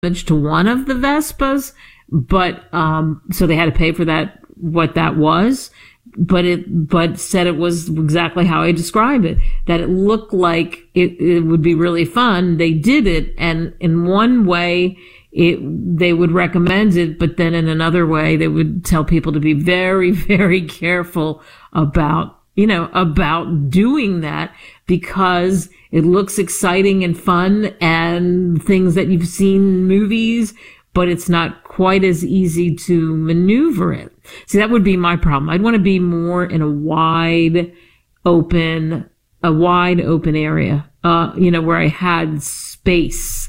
to one of the Vespas, but so they had to pay for that, what that was, but said it was exactly how I described it, that it looked like it would be really fun. They did it, and in one way they would recommend it, but then in another way they would tell people to be very, very careful about doing that, because it looks exciting and fun and things that you've seen in movies, but it's not quite as easy to maneuver it. See, that would be my problem. I'd want to be more in a wide open area, where I had space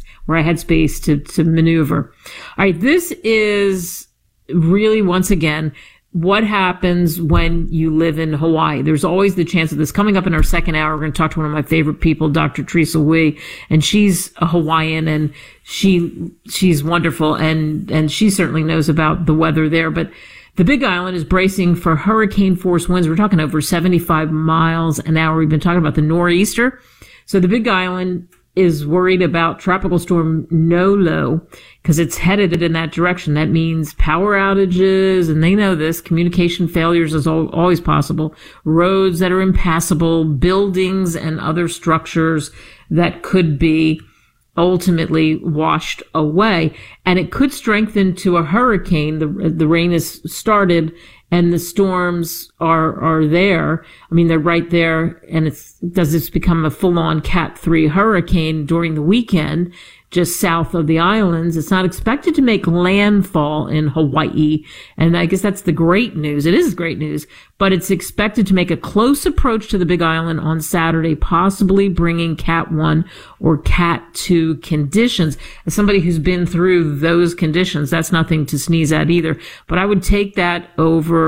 to maneuver. All right. This is really, once again, what happens when you live in Hawaii. There's always the chance of this. Coming up in our second hour, we're going to talk to one of my favorite people, Dr. Teresa Wee, and she's a Hawaiian, and she's wonderful, and she certainly knows about the weather there. But the Big Island is bracing for hurricane force winds. We're talking over 75 miles an hour. We've been talking about the nor'easter. So the Big Island is worried about Tropical Storm Nolo because it's headed in that direction. That means power outages, and they know this, communication failures is always possible, roads that are impassable, buildings and other structures that could be ultimately washed away. And it could strengthen to a hurricane. The rain has started and the storms are there. I mean, they're right there. And does this become a full-on Cat 3 hurricane during the weekend, just south of the islands? It's not expected to make landfall in Hawaii. And I guess that's the great news. It is great news, but it's expected to make a close approach to the Big Island on Saturday, possibly bringing Cat 1 or Cat 2 conditions. As somebody who's been through those conditions, that's nothing to sneeze at either. But I would take that over,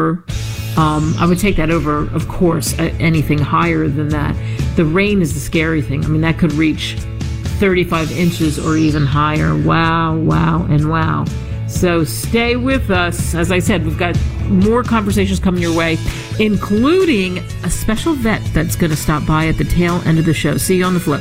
of course, anything higher than that. The rain is the scary thing. I mean, that could reach 35 inches or even higher. Wow, and wow. So stay with us. As I said, we've got more conversations coming your way, including a special vet that's going to stop by at the tail end of the show. See you on the flip.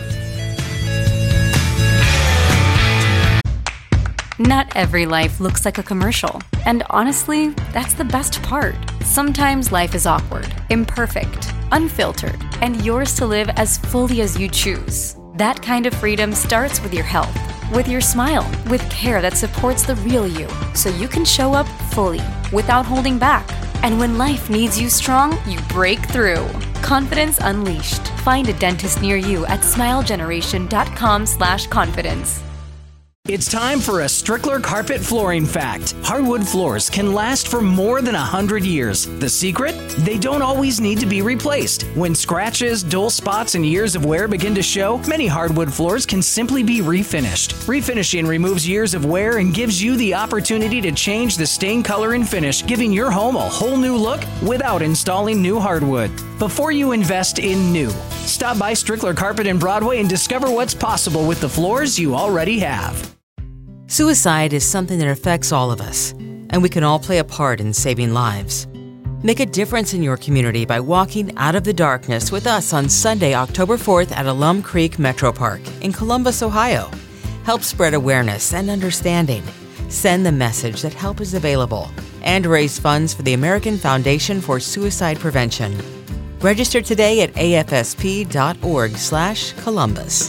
Not every life looks like a commercial. And honestly, that's the best part. Sometimes life is awkward, imperfect, unfiltered, and yours to live as fully as you choose. That kind of freedom starts with your health, with your smile, with care that supports the real you, so you can show up fully, without holding back. And when life needs you strong, you break through. Confidence Unleashed. Find a dentist near you at smilegeneration.com/confidence. It's time for a Strickler carpet flooring fact. Hardwood floors can last for more than 100 years. The secret? They don't always need to be replaced. When scratches, dull spots, and years of wear begin to show, many hardwood floors can simply be refinished. Refinishing removes years of wear and gives you the opportunity to change the stain color and finish, giving your home a whole new look without installing new hardwood. Before you invest in new, stop by Strickler Carpet in Broadway and discover what's possible with the floors you already have. Suicide is something that affects all of us, and we can all play a part in saving lives. Make a difference in your community by walking out of the darkness with us on Sunday, October 4th at Alum Creek Metro Park in Columbus, Ohio. Help spread awareness and understanding. Send the message that help is available and raise funds for the American Foundation for Suicide Prevention. Register today at afsp.org/Columbus.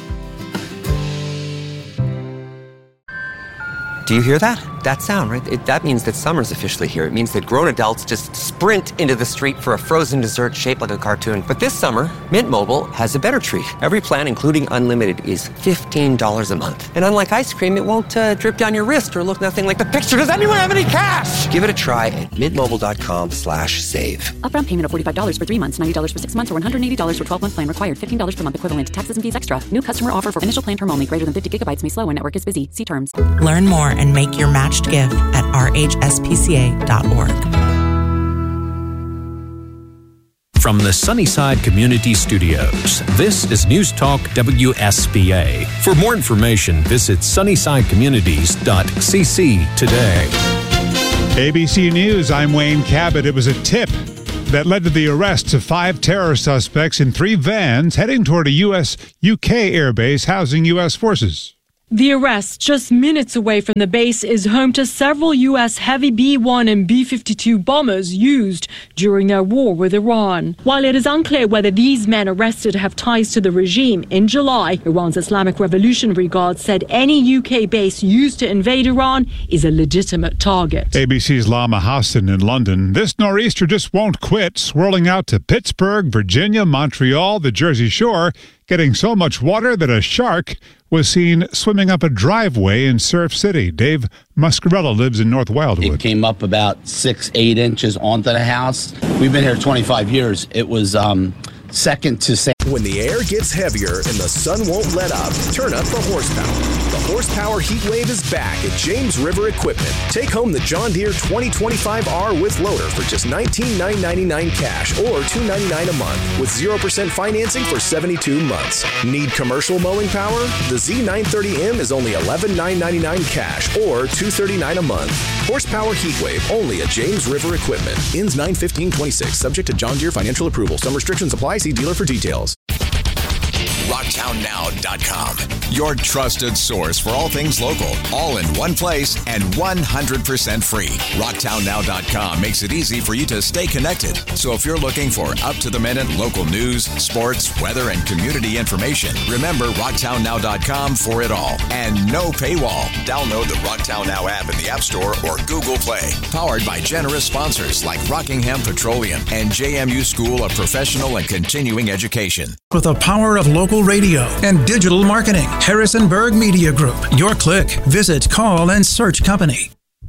Do you hear that? That sound, right? That means that summer's officially here. It means that grown adults just sprint into the street for a frozen dessert shaped like a cartoon. But this summer, Mint Mobile has a better treat. Every plan, including unlimited, is $15 a month. And unlike ice cream, it won't drip down your wrist or look nothing like the picture. Does anyone have any cash? Give it a try at mintmobile.com/save. Upfront payment of $45 for 3 months, $90 for 6 months, or $180 for 12-month plan required. $15 per month equivalent. Taxes and fees extra. New customer offer for initial plan term only. Greater than 50 gigabytes may slow when network is busy. See terms. Learn more and make your matched gift at rhspca.org. From the Sunnyside Community Studios, this is News Talk WSBA. For more information, visit sunnysidecommunities.cc today. ABC News, I'm Wayne Cabot. It was a tip that led to the arrests of 5 terror suspects in 3 vans heading toward a U.K. airbase housing U.S. forces. The arrest, just minutes away from the base, is home to several U.S. heavy B-1 and B-52 bombers used during their war with Iran. While it is unclear whether these men arrested have ties to the regime, in July, Iran's Islamic Revolutionary Guard said any UK base used to invade Iran is a legitimate target. ABC's Lama Hassan in London. This nor'easter just won't quit, swirling out to Pittsburgh, Virginia, Montreal, the Jersey Shore, getting so much water that a shark was seen swimming up a driveway in Surf City. Dave Muscarella lives in North Wildwood. It came up about 6-8 inches onto the house. We've been here 25 years. It was second to say. When the air gets heavier and the sun won't let up, turn up the horsepower. The Horsepower Heat Wave is back at James River Equipment. Take home the John Deere 2025R with loader for just $19,999 cash or $299 a month with 0% financing for 72 months. Need commercial mowing power? The Z930M is only $11,999 cash or $239 a month. Horsepower Heat Wave only at James River Equipment. Ends 9/15/26. Subject to John Deere financial approval. Some restrictions apply. See dealer for details. RocktownNow.com. Your trusted source for all things local, all in one place and 100% free. RocktownNow.com makes it easy for you to stay connected. So if you're looking for up-to-the-minute local news, sports, weather, and community information, remember RocktownNow.com for it all. And no paywall. Download the Rocktown Now app in the App Store or Google Play. Powered by generous sponsors like Rockingham Petroleum and JMU School of Professional and Continuing Education. With the power of local radio and digital marketing, Harrisonburg Media Group. Your click. Visit, call, and search company.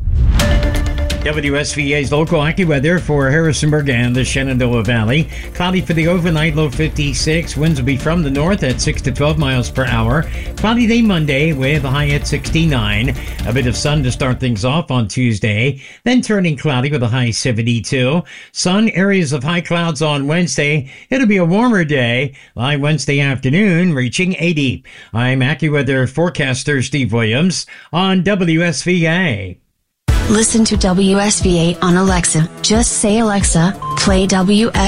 WSVA's local AccuWeather for Harrisonburg and the Shenandoah Valley. Cloudy for the overnight, low 56. Winds will be from the north at 6 to 12 miles per hour. Cloudy day Monday with a high at 69. A bit of sun to start things off on Tuesday. Then turning cloudy with a high 72. Sun, areas of high clouds on Wednesday. It'll be a warmer day. By Wednesday afternoon, reaching 80. I'm AccuWeather forecaster Steve Williams on WSVA. Listen to WSVA on Alexa. Just say, Alexa, play WSVA.